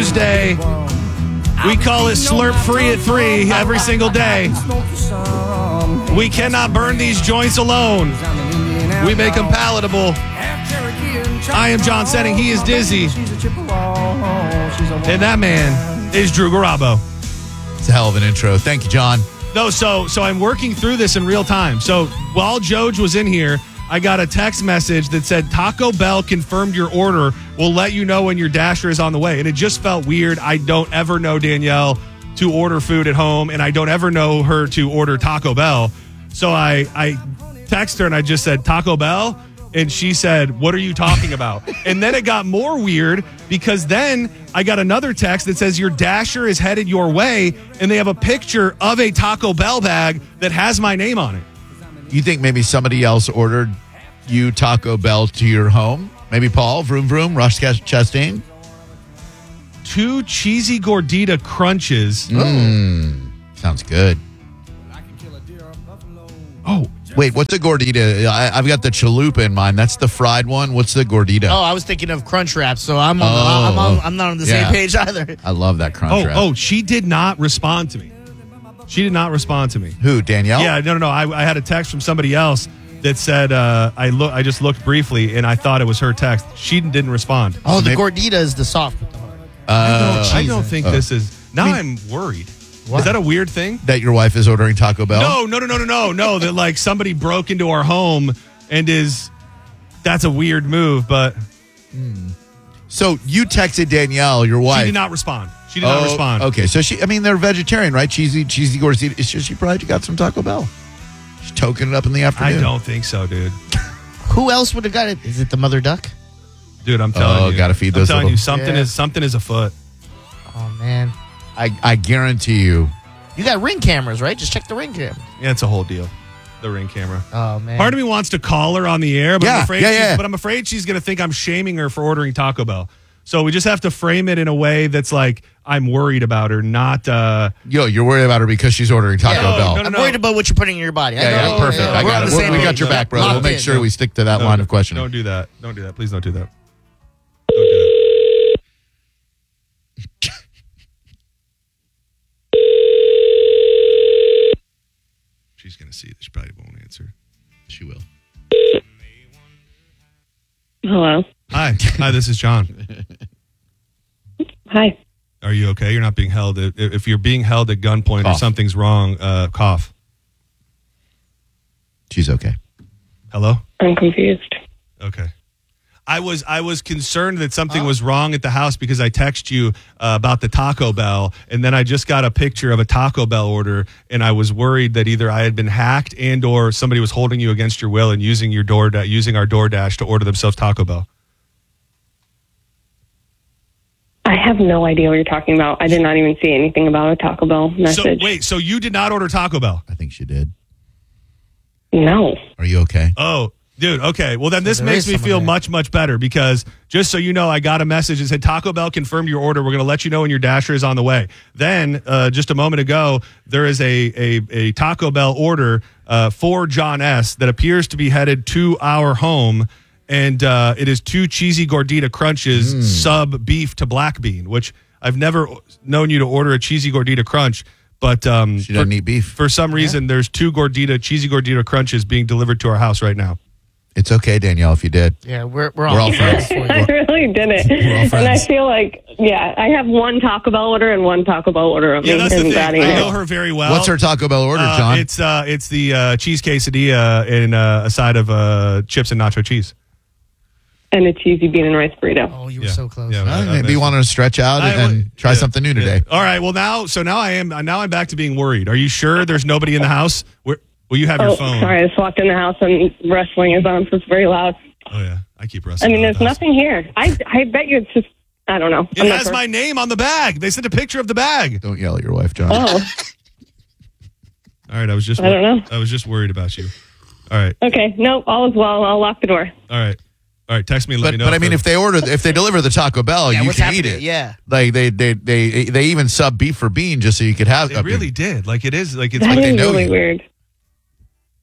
Tuesday. We call it Slurp Free at 3 every single day. We cannot burn these joints alone. We make them palatable. I am John Setting. He is Dizzy. And that man is Drew Garabo. It's a hell of an intro. Thank you, John. No, so I'm working through this in real time. So while Joj was in here, I got a text message that said, Taco Bell confirmed your order. We'll let you know when your Dasher is on the way. And it just felt weird. I don't ever know Danielle to order food at home, and I don't ever know her to order Taco Bell. So I text her, and I just said, Taco Bell? And she said, what are you talking about? And then it got more weird because then I got another text that says your Dasher is headed your way, and they have a picture of a Taco Bell bag that has my name on it. You think maybe somebody else ordered you Taco Bell to your home? Maybe Paul, vroom vroom, Rush Chastain? 2 cheesy gordita crunches. Sounds good. Oh, wait, what's a gordita? I've got the chalupa in mind. That's the fried one. What's the gordita? Oh, I was thinking of Crunch Wraps, so I'm not on the same page either. I love that Crunch Wrap. Oh, she did not respond to me. Who, Danielle? Yeah, no. I had a text from somebody else that said I just looked briefly and I thought it was her text. She didn't respond. Oh, the gordita is the soft with the heart. I don't think this is. Now I'm worried. What? Is that a weird thing? That your wife is ordering Taco Bell? No. That like somebody broke into our home and that's a weird move, but. So you texted Danielle, your wife. She did not respond. Okay, so they're vegetarian, right? Cheesy gordita. She probably got some Taco Bell. She's toking it up in the afternoon. I don't think so, dude. Who else would have got it? Is it the mother duck? Dude, I'm telling you. Gotta feed those. I'm telling you, something is afoot. Oh man. I guarantee you. You got Ring cameras, right? Just check the Ring cameras. Yeah, it's a whole deal. The Ring camera. Oh man. Part of me wants to call her on the air, but I'm afraid she's going to think I'm shaming her for ordering Taco Bell. So we just have to frame it in a way that's like I'm worried about her, not. You're worried about her because she's ordering Taco Bell. I'm worried about what you're putting in your body. Perfect. I got it. We got your back, bro. We'll make sure we stick to that line of questioning. Don't do that. Please don't do that. She's going to see this. She probably won't answer. She will. Hello. Hi, this is John. Hi. Are you okay? You're not being held. If you're being held at gunpoint or something's wrong, cough. She's okay. Hello? I'm confused. Okay. I was concerned that something was wrong at the house because I texted you about the Taco Bell, and then I just got a picture of a Taco Bell order, and I was worried that either I had been hacked and or somebody was holding you against your will and using our DoorDash to order themselves Taco Bell. I have no idea what you're talking about. I did not even see anything about a Taco Bell message. So you did not order Taco Bell? I think she did. No. Are you okay? Oh, dude, okay. Well, then this makes me feel much, much better because just so you know, I got a message that said, Taco Bell confirmed your order. We're going to let you know when your Dasher is on the way. Then, just a moment ago, there is a Taco Bell order for John S. that appears to be headed to our home, and it is 2 cheesy gordita crunches, sub beef to black bean, which I've never known you to order a cheesy gordita crunch. But she doesn't eat beef. For some reason, there's 2 cheesy gordita crunches being delivered to our house right now. It's okay, Danielle, if you did. Yeah, we're all friends. I really didn't. And I feel like, I have 1 Taco Bell order and 1 Taco Bell order of me. That's the thing. I know her very well. What's her Taco Bell order, John? It's the cheese quesadilla and a side of chips and nacho cheese. And a cheesy bean and rice burrito. Oh, you were so close. Yeah, maybe you wanted to stretch out and try something new today. All right. Well, now I'm back to being worried. Are you sure there's nobody in the house? Will you have your phone? Sorry, I just walked in the house and wrestling is on, so it's very loud. Oh yeah, I keep wrestling. I mean, there's nothing here. I bet you it's just, I don't know. It has my name on the bag. They sent a picture of the bag. Don't yell at your wife, John. Oh. All right, I was just worried about you. All right. Okay. No, all is well. I'll lock the door. All right. Text me and let me know. But I mean, if they deliver the Taco Bell, you can eat it. Yeah. Like they even sub beef for bean just so you could have. They really did. Like it is. Like it's That like is they know really you. Weird.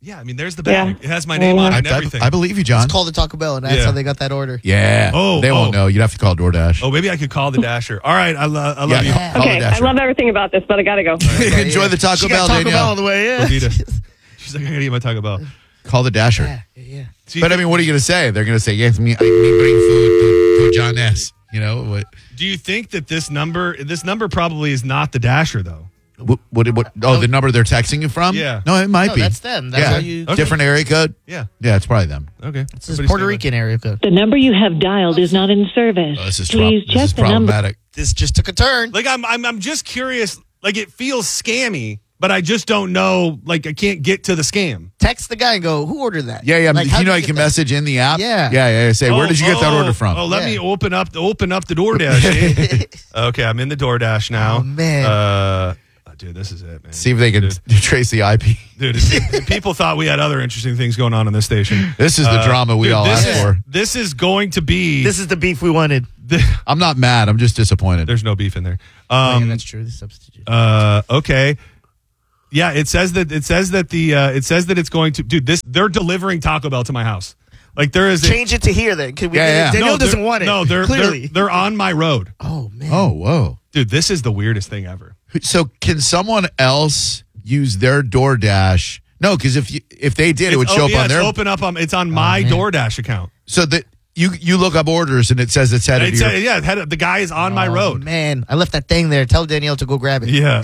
Yeah, I mean, there's the bag. It has my name on it and everything. I believe you, John. Let's call the Taco Bell, and that's how they got that order. Yeah. They won't know. You'd have to call DoorDash. Oh, maybe I could call the Dasher. All right, I love you. Okay, I love everything about this, but I gotta go. Enjoy the Taco Bell, Taco Danielle. Bell on the way. Yeah. She's like, I gotta get my Taco Bell. Call the Dasher. Yeah. But I mean, what are you going to say? They're going to say, yes, me bring food to John S. You know what? Do you think that this number probably is not the Dasher though? The number they're texting you from? Yeah. No, it might be. That's them. That's how you. Okay. Different area code? Yeah. Yeah, it's probably them. Okay. It's this Puerto Rican area code. The number you have dialed is not in service. This is Please check the number. problematic. This just took a turn. Like I'm just curious. Like it feels scammy, but I just don't know. Like I can't get to the scam. Text the guy and go, who ordered that? Yeah. Like, you can message in the app? Yeah. Yeah. Say, where did you get that order from? Oh, let me open up the DoorDash. Okay, I'm in the DoorDash now. Oh, man. Dude, this is it, man. See if they can trace the IP. Dude, people thought we had other interesting things going on this station. This is the drama we all asked for. This is going to be. This is the beef we wanted. I'm not mad. I'm just disappointed. There's no beef in there. That's true. The substitute. Okay. Yeah, it says that it's going to. Dude, they're delivering Taco Bell to my house. Like there is. Change it to here then. Yeah. Danielle doesn't want it. No, they're on my road. Oh man. Oh, whoa. Dude, this is the weirdest thing ever. So can someone else use their DoorDash? No, because if they did, it would show up on their. It's on my DoorDash account. So that you look up orders and it says it's headed to your. The guy is on my road. Man, I left that thing there. Tell Danielle to go grab it. Yeah.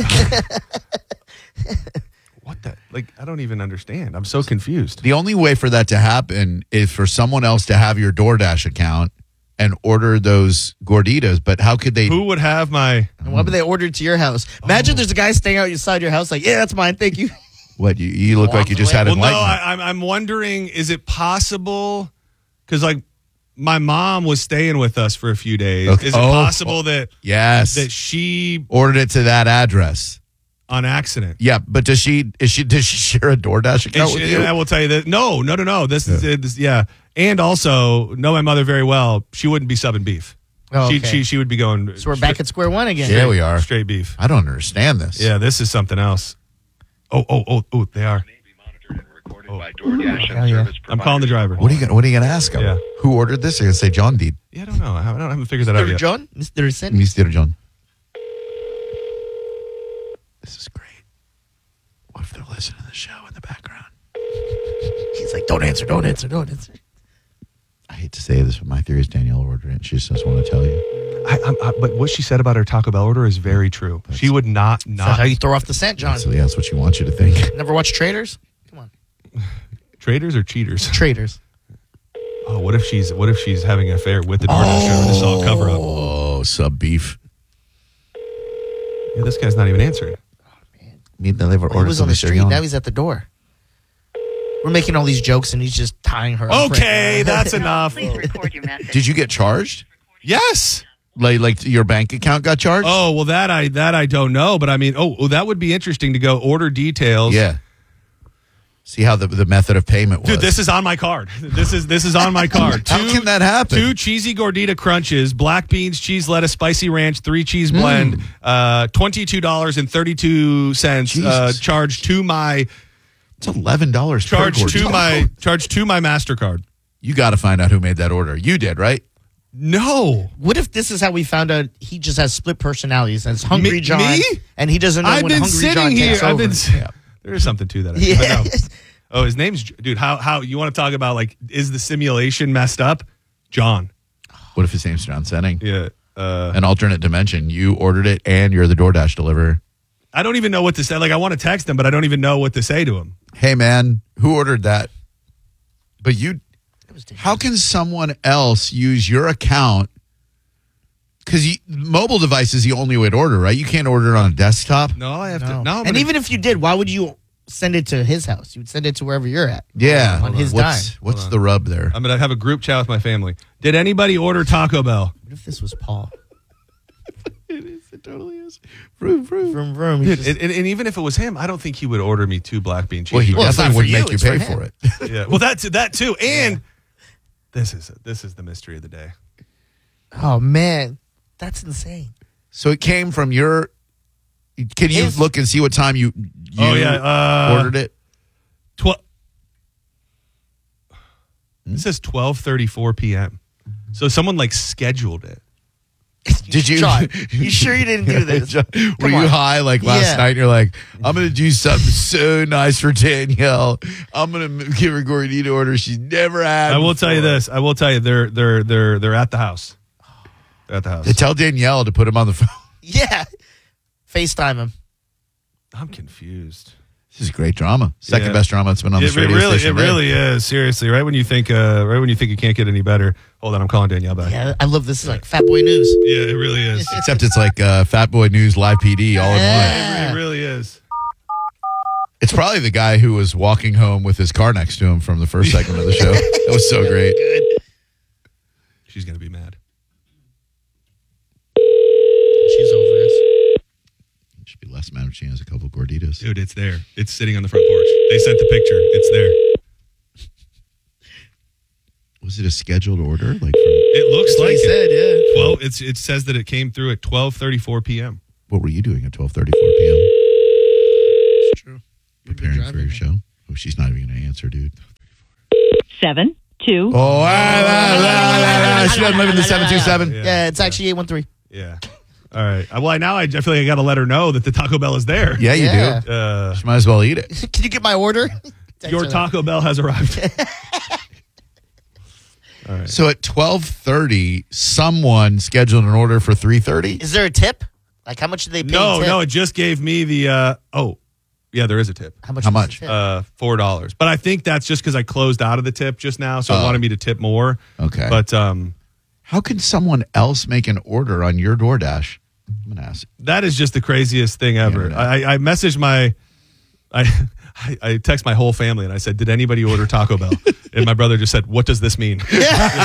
What the? Like, I don't even understand. I'm so confused. The only way for that to happen is for someone else to have your DoorDash account and order those gorditas. But how could they? Who would have my? And why would they order it to your house? Imagine there's a guy staying outside your house like, yeah, that's mine. Thank you. What you look like you just had enlightenment. Well, no, I'm wondering, is it possible? Because like my mom was staying with us for a few days. Okay. Is it possible that that she ordered it to that address on accident? Yeah, but does she share a DoorDash account with you? I will tell you that. No. This is and also know my mother very well. She wouldn't be subbing beef. Oh, okay. She would be going. So we're back at square one again. Yeah, we are. Straight beef. I don't understand this. Yeah, this is something else. Oh, they are. I'm calling the driver. What are you gonna ask him? Yeah. Who ordered this? You're gonna say John did. Yeah, I don't know. I haven't figured that out yet. John? Mr. Sin? Mr. John. This is great. What if they're listening to the show in the background? He's like, don't answer. I hate to say this, but my theory is Danielle ordered it. She just doesn't want to tell you. But what she said about her Taco Bell order is very true. She would not. That's how you throw off the scent, John. So that's what she wants you to think. Never watch Traders? Come on. Traders or cheaters? Traders. Oh, what if she's having an affair with the DoorDash driver? This is all cover up. Oh, sub beef. Yeah, this guy's not even answering. Need to deliver He orders was on the street. Now he's at the door. We're making all these jokes, and he's just tying her up. Okay, that's enough. Please record your message. Did you get charged? Yes. Like your bank account got charged? Oh, well, that I don't know, but I mean, that would be interesting to go order details. Yeah. See how the method of payment was. Dude, this is on my card. This is on my card. How can that happen? 2 cheesy gordita crunches, black beans, cheese, lettuce, spicy ranch, 3 cheese blend, $22.32 charged to my. It's $11 charged to my MasterCard. You got to find out who made that order. You did, right? No. What if this is how we found out he just has split personalities and it's Hungry John, me? and he doesn't know I've when been Hungry sitting John here. takes over. There is something to that. Yeah. But no. Oh, his name's dude. How you want to talk about like is the simulation messed up? John. What if his name's John Senning? Yeah. An alternate dimension. You ordered it and you're the DoorDash deliverer. I don't even know what to say. Like I want to text him, but I don't even know what to say to him. Hey man, who ordered that? But how can someone else use your account? Because mobile device is the only way to order, right? You can't order it on a desktop. No, I have to. No, and even if you did, why would you send it to his house? You would send it to wherever you're at. Yeah, on his dime. What's the rub there? I'm gonna have a group chat with my family. Did anybody order Taco Bell? What if this was Paul? It is. It totally is. Vroom, vroom. Vroom, vroom. Dude, and even if it was him, I don't think he would order me 2 black bean cheese. Well, he it's definitely not wouldn't for make you, you it's pay for for him. it. Yeah. Well, that too. And this is the mystery of the day. Oh man, that's insane. So it came from your. Can you look and see what time you ordered it? It says 12:34 p.m. So someone like scheduled it. Did you? John, you sure you didn't do this? Were you high like last night? And you're like, I'm going to do something so nice for Danielle. I'm going to give her a gordita order she's never had. I will tell you this. I will tell you they're at the house. They're at the house. They tell Danielle to put him on the phone. Yeah. FaceTime him. I'm confused. This is great drama. Second best drama that's been on this radio station. It really is. Seriously, right when you think it can't get any better. Hold on, I'm calling Danielle back. Yeah, I love this. Is like Fat Boy News. Yeah, it really is. Except it's like Fat Boy News Live PD all in one. It really is. It's probably the guy who was walking home with his car next to him from the first segment of the show. That was so great. She's gonna be mad. She's over us. Should be less mad if she has a couple gorditas. Dude, it's there. It's sitting on the front porch. They sent the picture. It's there. Was it a scheduled order? Like from, It looks like He said, it. Well, it says that it came through at 12:34 p.m. what were you doing at 12:34 p.m.? It's true. Preparing for your show. Oh, she's not even going to answer, dude. 7 2. Oh, she doesn't live in the 727. Yeah, it's actually 813. Yeah. All right. Well, now I feel like I got to let her know that the Taco Bell is there. Yeah, you Yeah. do. She might as well eat it. Can you get my order? Your Taco Bell has arrived. All right. So at 12:30, someone scheduled an order for 3:30. Is there a tip? Like, how much do they pay? No, it just gave me the. Yeah, there is a tip. How much? How is much? the tip? $4. But I think that's just because I closed out of the tip just now, so it wanted me to tip more. Okay. But How can someone else make an order on your DoorDash? I'm going to ask. that is just the craziest thing ever. Yeah, I messaged I text my whole family and I said, "Did anybody order Taco Bell?" And my brother just said, "What does this mean?" It's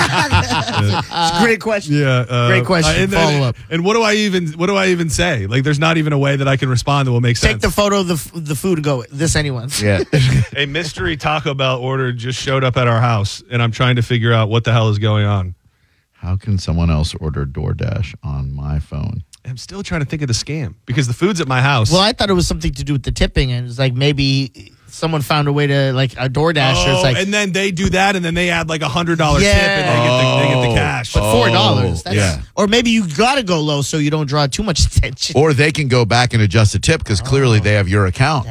a great question. Yeah, Great question. And, Follow up. And what do I even say? Like, there's not even a way that I can respond that will make sense. Take the photo of the food and go, this anyone's. Yeah. A mystery Taco Bell order just showed up at our house, and I'm trying to figure out what the hell is going on. How can someone else order DoorDash on my phone? I'm still trying to think of the scam because the food's at my house. Well, I thought it was something to do with the tipping, and it's like maybe someone found a way to, like, a DoorDash. It's like, and then they do that, and then they add like $100 tip, and Yeah. they get the cash. but $4. That's, yeah. Or maybe you got to go low so you don't draw too much attention. Or they can go back and adjust the tip because clearly they have your account.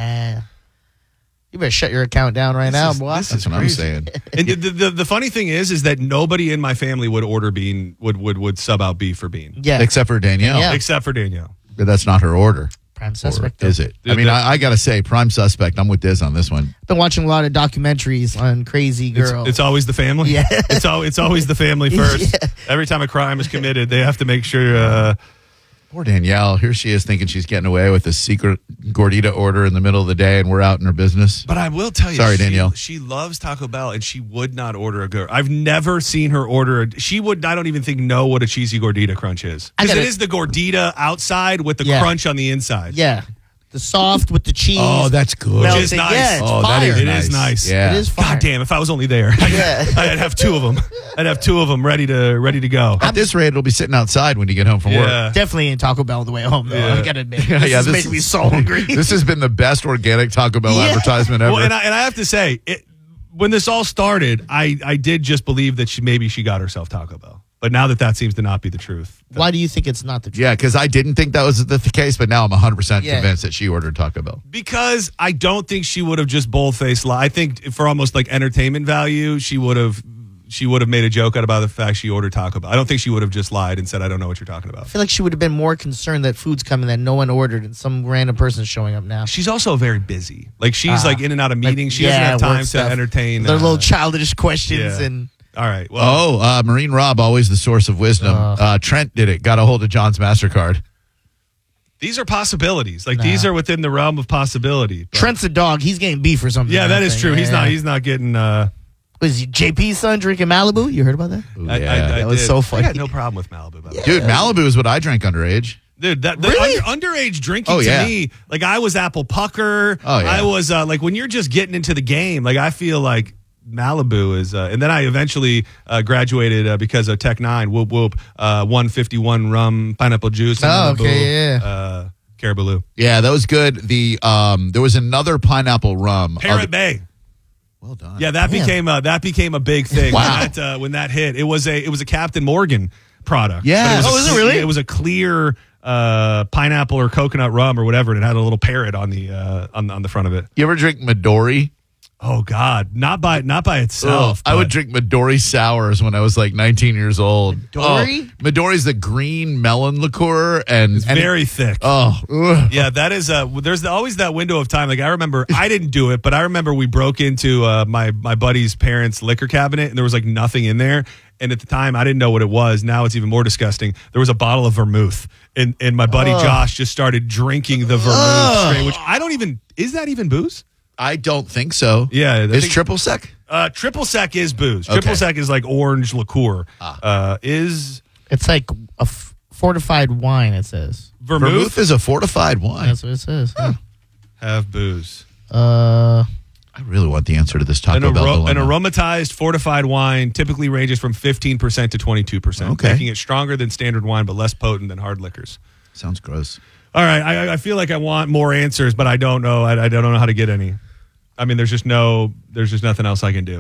You better shut your account down right now, is- boy. this That's what I'm saying. And the funny thing is that nobody in my family would order bean would sub out beef for bean, Yeah. Except for Danielle. Yeah. except for Danielle. But that's not her order. Prime Or suspect. is it? I Dude, mean, that- I got to say, prime suspect. I'm with Diz on this one. Been watching a lot of documentaries on crazy girls. It's always the family. Yeah. it's always the family first. Yeah. Every time a crime is committed, they have to make sure. Poor Danielle. Here she is thinking she's getting away with a secret gordita order in the middle of the day, and we're out in her business. But I will tell you, Sorry, Danielle. She loves Taco Bell, and she would not order a girl. I've never seen her order. She would. I don't even think know what a cheesy gordita crunch is I because gotta- it is the gordita outside with the Yeah. crunch on the inside. Yeah. The soft with the cheese. Oh, that's good. Which melting. is nice. Yeah, it's Oh, that fire. is It nice. is nice. Yeah. It is fire. God damn! If I was only there, Yeah. I'd have two of them. I'd have two of them ready to go. At this rate, it'll be sitting outside when you get home from Yeah. Definitely ain't Taco Bell on the way home, though. Yeah. I gotta admit. work. This is making me so hungry. This has been the best organic Taco Bell Yeah. advertisement ever. Well, and I have to say, when this all started, I did just believe that maybe she got herself Taco Bell. But now that seems to not be the truth. Why do you think it's not the truth? yeah, because I didn't think that was the case, but now I'm 100% Yeah. convinced that she ordered Taco Bell. Because I don't think she would have just bold-faced lied. I think for almost like entertainment value, she would have made a joke out about the fact she ordered Taco Bell. I don't think she would have just lied and said, "I don't know what you're talking about." I feel like she would have been more concerned that food's coming that no one ordered and some random person's showing up now. She's also very busy. Like she's like in and out of meetings. She doesn't yeah, have time work to stuff. entertain. Their little childish questions yeah. and All right. Well, Marine Rob, always the source of wisdom. Trent did it. Got a hold of John's MasterCard. these are possibilities. Like these are within the realm of possibility. But- Trent's a dog. He's getting beef or something. Yeah, that is I think. true. Yeah. He's not getting. Was he JP's son drinking Malibu? You heard about that? Ooh, I That was did. so funny. I got no problem with Malibu. By the way. Dude, Malibu is what I drank underage. Dude, that Really? underage drinking Oh, to yeah. me, like I was Apple Pucker. Oh, yeah. I was like when you're just getting into the game, like I feel like Malibu is, and then I eventually graduated because of Tech 9, whoop whoop, 151 rum, pineapple juice. And Oh, Malibu, okay, yeah. Caribou. Yeah, that was good. The there was another pineapple rum. Parrot Bay. Well done. Yeah, that became a big thing. Wow. When that hit, it was a Captain Morgan product. Yeah. But is it really? It was a clear pineapple or coconut rum or whatever, and it had a little parrot on the on the front of it. You ever drink Midori? Oh God, not by itself. I would drink Midori sours when I was like 19 years old. Midori? Midori's the green melon liqueur, and It's very thick. ugh. Yeah, that is. There's always that window of time. Like I remember, I didn't do it, but I remember we broke into my buddy's parents' liquor cabinet, and there was like nothing in there. And at the time, I didn't know what it was. Now it's even more disgusting. There was a bottle of vermouth, and my buddy Josh just started drinking the vermouth straight. Which I don't even. Is that even booze? I don't think so. Yeah, is triple sec? Triple sec is booze. Okay. Triple sec is like orange liqueur. It's like a fortified wine, it says. Vermouth is a fortified wine. That's what it says. Yeah. have booze. I really want the answer to this Taco Bell An dilemma. aromatized fortified wine typically ranges from 15% to 22%, Okay. making it stronger than standard wine but less potent than hard liquors. Sounds gross. All right, I feel like I want more answers, but I don't know. I don't know how to get any. I mean, there's just nothing else I can do.